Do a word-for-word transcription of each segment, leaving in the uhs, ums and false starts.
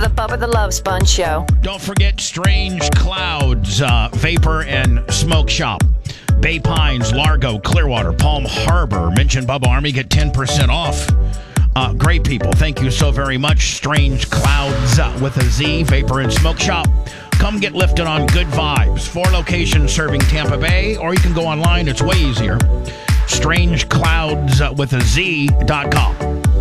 the Bubba the Love Sponge Show. Don't forget Strange Clouds, uh, Vapor and Smoke Shop. Bay Pines, Largo, Clearwater, Palm Harbor. Mention Bubba Army, get ten percent off. Uh, great people. Thank you so very much. Strange Clouds uh, with a Z, Vapor and Smoke Shop. Come get lifted on good vibes. Four locations serving Tampa Bay, or you can go online. It's way easier. Strange Clouds uh, with a Z dot com.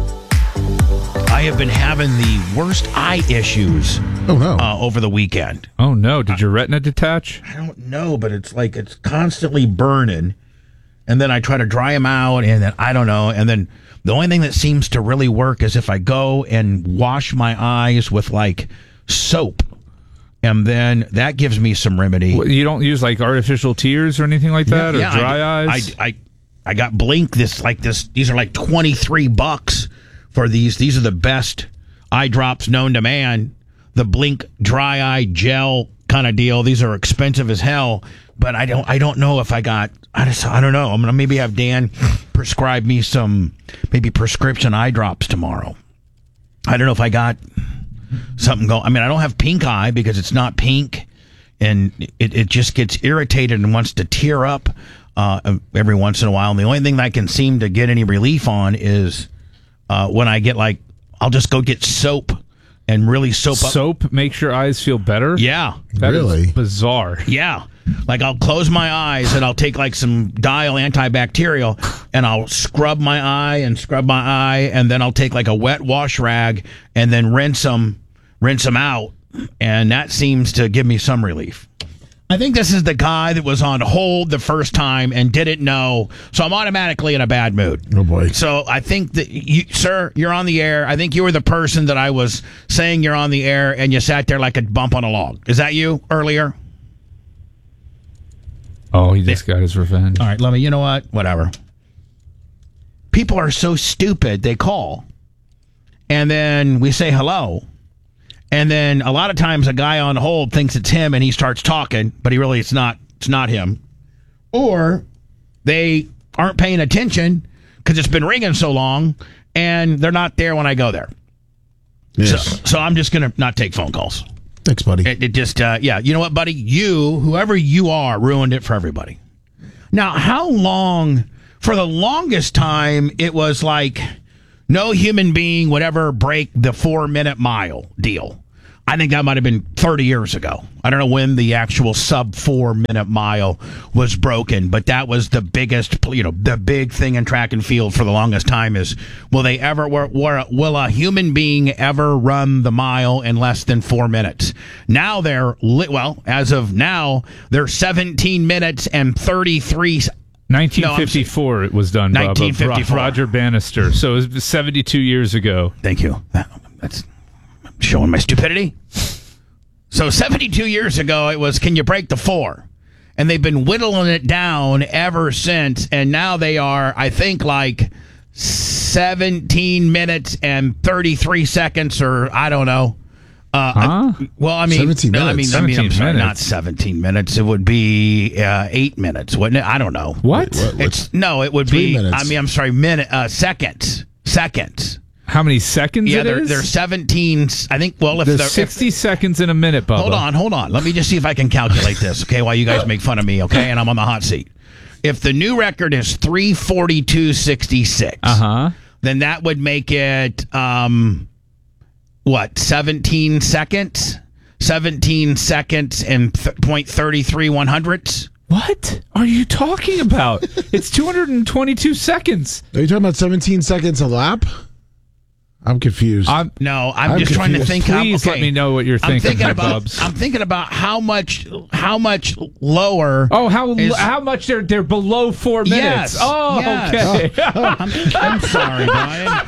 I have been having the worst eye issues oh, no. uh, over the weekend. Oh, no. Did your retina detach? I don't know, but it's like it's constantly burning. And then I try to dry them out, and then I don't know. And then the only thing that seems to really work is if I go and wash my eyes with, like, soap. And then that gives me some remedy. What, you don't use, like, artificial tears or anything like that? Yeah, or dry I, eyes? I, I, I got Blink this, like, this. These are like twenty-three bucks. For these, these are the best eye drops known to man. The Blink dry eye gel kind of deal. These are expensive as hell, but I don't, I don't know if I got. I just, I don't know. I'm gonna maybe have Dan prescribe me some maybe prescription eye drops tomorrow. I don't know if I got something going. I mean, I don't have pink eye because it's not pink, and it, it just gets irritated and wants to tear up uh, every once in a while. And the only thing that I can seem to get any relief on is. Uh, when I get like, I'll just go get soap and really soap up. Soap makes your eyes feel better? Yeah. That really? is bizarre. Yeah. Like I'll close my eyes and I'll take like some Dial antibacterial and I'll scrub my eye and scrub my eye and then I'll take like a wet wash rag and then rinse them, rinse them out. And that seems to give me some relief. I think this is the guy that was on hold the first time and didn't know, so I'm automatically in a bad mood. Oh, boy. So I think that, you, sir, you're on the air. I think you were the person that I was saying you're on the air, and you sat there like a bump on a log. Is that you earlier? Oh, he just got his revenge. All right, let me, you know what? Whatever. People are so stupid, they call, and then we say hello. And then a lot of times a guy on hold thinks it's him and he starts talking, but he really it's not it's not him. Or they aren't paying attention because it's been ringing so long and they're not there when I go there. Yes. So, so I'm just going to not take phone calls. Thanks, buddy. It, it just, uh, yeah, you know what, buddy? You, whoever you are, ruined it for everybody. Now, how long, for the longest time, it was like no human being would ever break the four-minute mile deal. I think that might have been thirty years ago. I don't know when the actual sub four minute mile was broken, but that was the biggest, you know, the big thing in track and field for the longest time is, will they ever, will a human being ever run the mile in less than four minutes? Now they're, well, as of now, they're seventeen minutes and thirty-three nineteen fifty-four no, it was done, Bob. nineteen fifty-four. Roger Bannister. So it was seventy-two years ago. Thank you. That, that's showing my stupidity. So seventy-two years ago, it was, can you break the four? And they've been whittling it down ever since. And now they are, I think, like seventeen minutes and thirty-three seconds, or I don't know. Uh, huh? I, well, I mean, seventeen no, I mean, minutes. I mean, I'm sorry, minutes. not seventeen minutes. It would be uh, eight minutes, wouldn't it? I don't know. What? What- what- It's no, it would Three be. minutes. I mean, I'm sorry, minute, uh, seconds, seconds. How many seconds Yeah, it they're, is? they're seventeen. I think. Well, if There's they're sixty if, seconds in a minute, Bubba. hold on, hold on. Let me just see if I can calculate this. Okay, while you guys make fun of me. Okay, and I'm on the hot seat. If the new record is three forty-two sixty-six, Uh-huh. then that would make it um, what seventeen seconds? Seventeen seconds and th- point thirty three one hundredths. What are you talking about? It's two hundred twenty-two seconds. Are you talking about seventeen seconds a lap? I'm confused. I'm, No, I'm, I'm just trying to confused. think. how- please okay. let me know what you're I'm thinking, thinking my about. bubs. I'm thinking about how much, how much lower. Oh, how is- how much they're they're below four minutes? Yes, Oh, yes. okay. I'm, I'm sorry, Brian.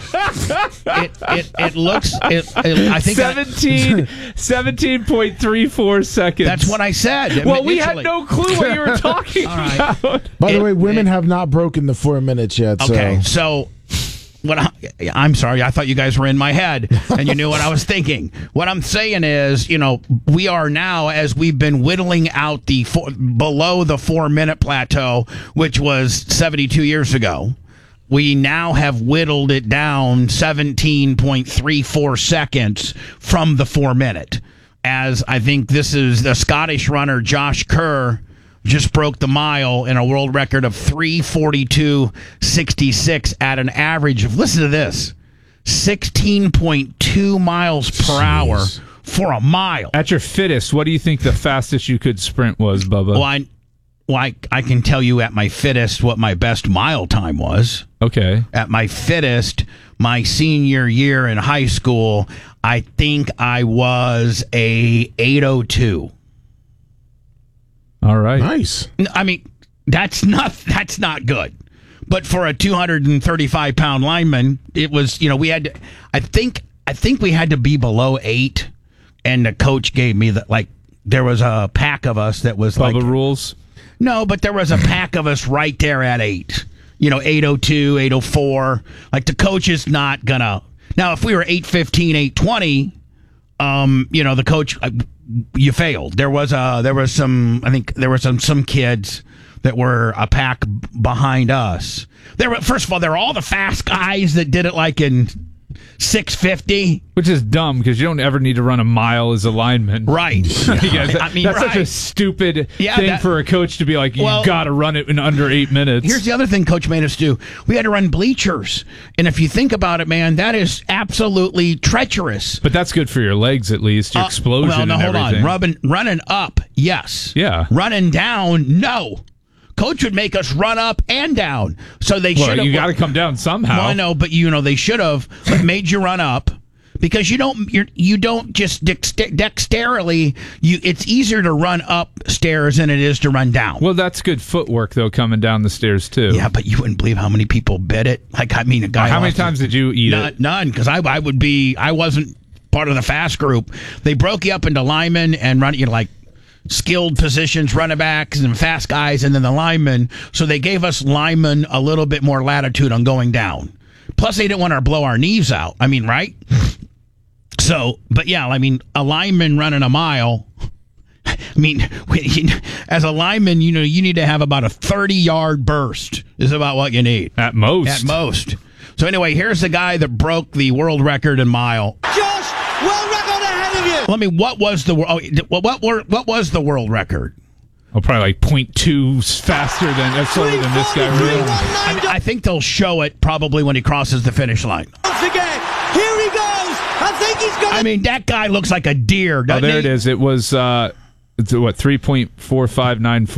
It it, it looks. It, it, I think I- seventeen, seventeen point three four seconds. that's what I said. Well, we had initially. no clue what you were talking All right. about. By the it- way, women it- have not broken the four minutes yet. Okay, So. so what I, I'm sorry, I thought you guys were in my head and you knew what I was thinking. What I'm saying is, you know, we are now, as we've been whittling out the four, below the four minute plateau, which was seventy-two years ago. we now have whittled it down seventeen point three four seconds from the four minute. As I think this is the Scottish runner Josh Kerr just broke the mile in a world record of three forty-two sixty-six at an average of, listen to this, sixteen point two miles per Jeez. hour for a mile. At your fittest, what do you think the fastest you could sprint was, Bubba? Well, I, well I, I can tell you at my fittest what my best mile time was. Okay. At my fittest, my senior year in high school, I think I was a eight oh two. All right. Nice. I mean, that's not that's not good. But for a two hundred thirty-five pound lineman, it was, you know, we had to, I think I think we had to be below eight, and the coach gave me that, like, there was a pack of us that was Bubba like rules. No, but there was a pack of us right there at eight. You know, eight oh two, eight oh four. Like, the coach is not gonna. Now, if we were eight fifteen, eight twenty, um, you know, the coach, uh, you failed. There was a, there was some, I think there were some, some kids that were a pack behind us. There were, first of all, there were all the fast guys that did it like in six fifty. Which is dumb because you don't ever need to run a mile as a lineman. Right. You guys, I mean, that's right. such a stupid Yeah, thing that- for a coach to be like, you Well, got to run it in under eight minutes. Here's the other thing Coach made us do. We had to run bleachers. And if you think about it, man, that is absolutely treacherous. But that's good for your legs, at least. Your Uh, explosion well, no, and hold everything. on. Rubbing, running up, yes. Yeah. Running down, no. Coach would make us run up and down. So they Well, should have. you got to come down somehow. Well, I know, but you know they should have made you run up. Because you don't, you're, you don't just dexter- dexterily. You, it's easier to run upstairs than it is to run down. Well, that's good footwork, though, coming down the stairs, too. Yeah, but you wouldn't believe how many people bit it. Like, I mean, a guy. How many lost times it. did you eat None, it? none, because I, I would be. I wasn't part of the fast group. They broke you up into linemen and run you know, like skilled positions, running backs and fast guys, and then the linemen. So they gave us linemen a little bit more latitude on going down. Plus, they didn't want to blow our knees out. I mean, right? So, but yeah, I mean, a lineman running a mile. I mean, as a lineman, you know, you need to have about a thirty-yard burst is about what you need. At most. At most. So anyway, here's the guy that broke the world record in mile. Josh, world record ahead of you. Let me. What was the oh, what what were, what was the world record? Oh, probably like point two faster than, uh, slower than this guy. Really. I, mean, I think they'll show it probably when he crosses the finish line. Once again, here he goes. I think he's going to... I mean, that guy looks like a deer, Oh, doesn't there he? it is. It was, uh, it's, what, three point four five nine four.